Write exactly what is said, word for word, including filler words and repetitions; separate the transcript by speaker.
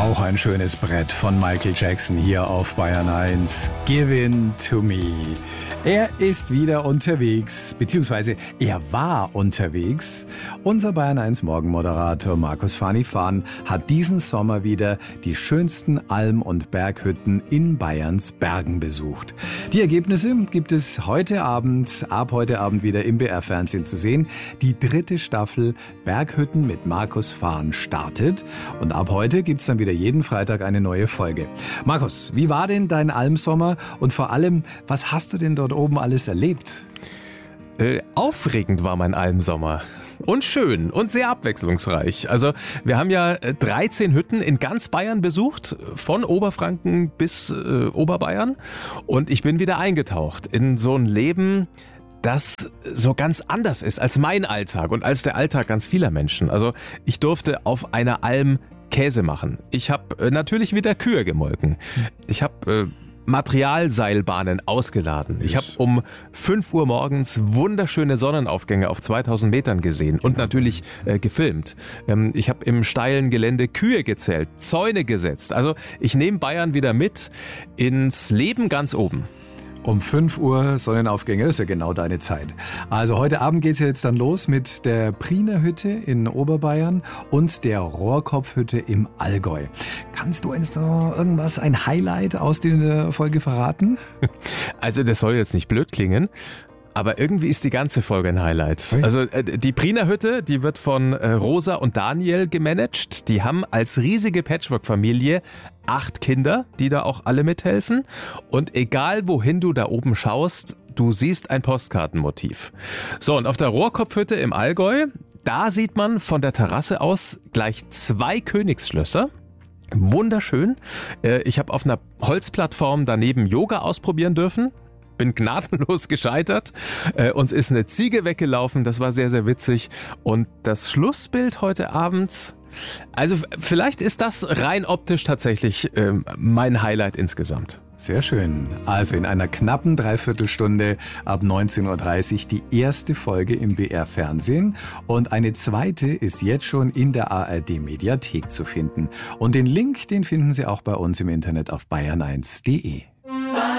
Speaker 1: Auch ein schönes Brett von Michael Jackson hier auf Bayern eins. Give in to me. Er ist wieder unterwegs, beziehungsweise er war unterwegs. Unser Bayern eins Morgenmoderator Markus Fanifan hat diesen Sommer wieder die schönsten Alm- und Berghütten in Bayerns Bergen besucht. Die Ergebnisse gibt es heute Abend, ab heute Abend wieder im B R-Fernsehen zu sehen. Die dritte Staffel Berghütten mit Markus Fahn startet und ab heute gibt es dann wieder jeden Freitag eine neue Folge. Markus, wie war denn dein Almsommer und vor allem, was hast du denn dort oben alles erlebt?
Speaker 2: Äh, aufregend war mein Almsommer. Und schön und sehr abwechslungsreich. Also wir haben ja dreizehn Hütten in ganz Bayern besucht, von Oberfranken bis äh, Oberbayern. Und ich bin wieder eingetaucht in so ein Leben, das so ganz anders ist als mein Alltag und als der Alltag ganz vieler Menschen. Also ich durfte auf einer Alm Käse machen. Ich habe äh, natürlich wieder Kühe gemolken. Ich habe äh, Materialseilbahnen ausgeladen. Ich habe um fünf Uhr morgens wunderschöne Sonnenaufgänge auf zweitausend Metern gesehen und natürlich äh, gefilmt. Ähm, ich habe im steilen Gelände Kühe gezählt, Zäune gesetzt. Also ich nehme Bayern wieder mit ins Leben ganz oben.
Speaker 1: Um fünf Uhr Sonnenaufgänge, das ist ja genau deine Zeit. Also heute Abend geht es ja jetzt dann los mit der Priener Hütte in Oberbayern und der Rohrkopfhütte im Allgäu. Kannst du uns noch irgendwas, ein Highlight aus der Folge verraten?
Speaker 2: Also das soll jetzt nicht blöd klingen. Aber irgendwie ist die ganze Folge ein Highlight. Okay. Also äh, die Priener Hütte, die wird von äh, Rosa und Daniel gemanagt. Die haben als riesige Patchwork-Familie acht Kinder, die da auch alle mithelfen. Und egal wohin du da oben schaust, du siehst ein Postkartenmotiv. So, und auf der Rohrkopfhütte im Allgäu, da sieht man von der Terrasse aus gleich zwei Königsschlösser. Wunderschön. Äh, ich habe auf einer Holzplattform daneben Yoga ausprobieren dürfen. Bin gnadenlos gescheitert. Äh, uns ist eine Ziege weggelaufen, das war sehr, sehr witzig. Und das Schlussbild heute Abend, also vielleicht ist das rein optisch tatsächlich äh, mein Highlight insgesamt.
Speaker 1: Sehr schön. Also in einer knappen Dreiviertelstunde ab neunzehn Uhr dreißig die erste Folge im B R-Fernsehen und eine zweite ist jetzt schon in der A R D-Mediathek zu finden. Und den Link, den finden Sie auch bei uns im Internet auf bayern eins punkt de.